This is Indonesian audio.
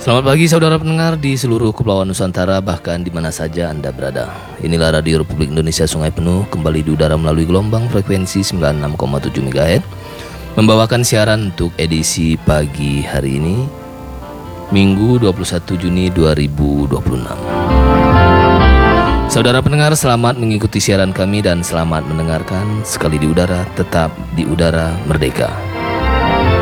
Selamat pagi saudara pendengar di seluruh Kepulauan Nusantara, bahkan di mana saja Anda berada. Inilah Radio Republik Indonesia Sungai Penuh, kembali di udara melalui gelombang frekuensi 96,7 MHz, membawakan siaran untuk edisi pagi hari ini, Minggu 21 Juni 2026. Saudara pendengar, selamat mengikuti siaran kami dan selamat mendengarkan. Sekali di udara, tetap di udara merdeka.